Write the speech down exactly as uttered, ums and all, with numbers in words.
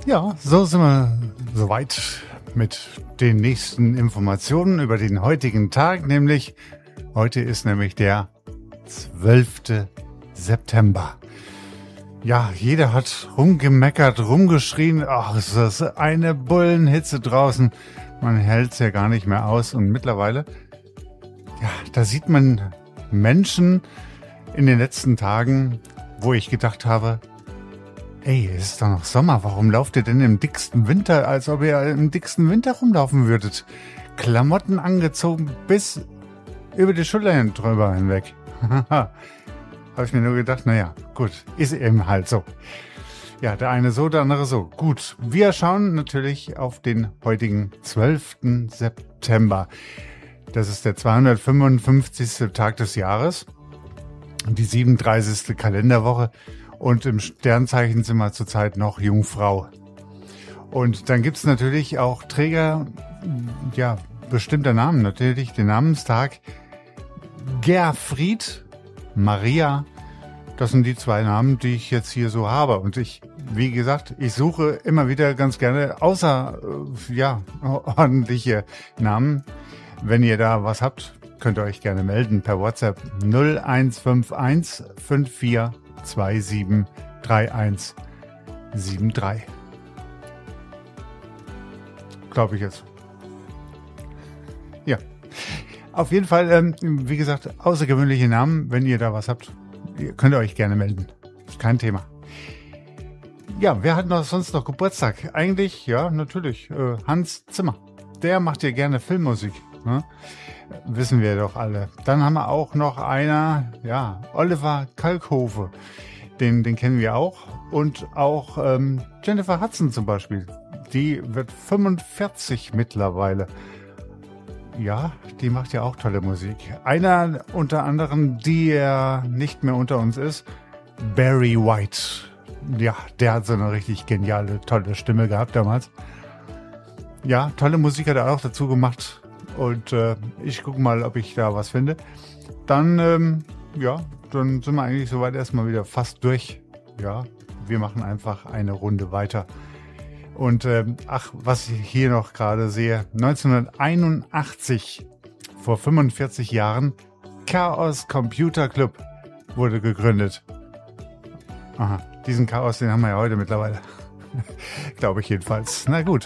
Ja, so sind wir soweit mit den nächsten Informationen über den heutigen Tag, nämlich heute ist nämlich der zwölfte September. Ja, jeder hat rumgemeckert, rumgeschrien, ach, es ist eine Bullenhitze draußen, man hält es ja gar nicht mehr aus und mittlerweile, ja, da sieht man Menschen in den letzten Tagen, wo ich gedacht habe, ey, es ist doch noch Sommer, warum lauft ihr denn im dicksten Winter, als ob ihr im dicksten Winter rumlaufen würdet? Klamotten angezogen bis über die Schultern drüber hinweg. Habe ich mir nur gedacht, naja, gut, ist eben halt so. Ja, der eine so, der andere so. Gut, wir schauen natürlich auf den heutigen zwölften September. Das ist der zweihundertfünfundfünfzigste Tag des Jahres, die siebenunddreißigste Kalenderwoche. Und im Sternzeichen sind wir zurzeit noch Jungfrau. Und dann gibt's natürlich auch Träger, ja, bestimmter Namen natürlich, den Namenstag Gerfried, Maria. Das sind die zwei Namen, die ich jetzt hier so habe. Und ich, wie gesagt, ich suche immer wieder ganz gerne außer, ja, ordentliche Namen. Wenn ihr da was habt, könnt ihr euch gerne melden per WhatsApp null eins fünf eins fünf vier zwei sieben drei eins sieben drei. Glaube ich jetzt. Ja. Auf jeden Fall, ähm, wie gesagt, außergewöhnliche Namen. Wenn ihr da was habt, könnt ihr euch gerne melden. Kein Thema. Ja, wer hat noch sonst noch Geburtstag? Eigentlich, ja, natürlich, äh, Hans Zimmer. Der macht ja gerne Filmmusik. Ne? Wissen wir doch alle. Dann haben wir auch noch einer, ja, Oliver Kalkofe. Den, den kennen wir auch. Und auch ähm, Jennifer Hudson zum Beispiel. Die wird fünfundvierzig mittlerweile. Ja, die macht ja auch tolle Musik. Einer unter anderem, der nicht mehr unter uns ist, Barry White. Ja, der hat so eine richtig geniale, tolle Stimme gehabt damals. Ja, tolle Musik hat er auch dazu gemacht. Und äh, ich gucke mal, ob ich da was finde. Dann, ähm, ja, dann sind wir eigentlich soweit erstmal wieder fast durch. Ja, wir machen einfach eine Runde weiter. Und ähm, ach, was ich hier noch gerade sehe, neunzehnhunderteinundachtzig, vor fünfundvierzig Jahren, Chaos Computer Club wurde gegründet. Aha, diesen Chaos, den haben wir ja heute mittlerweile. Glaube ich jedenfalls. Na gut.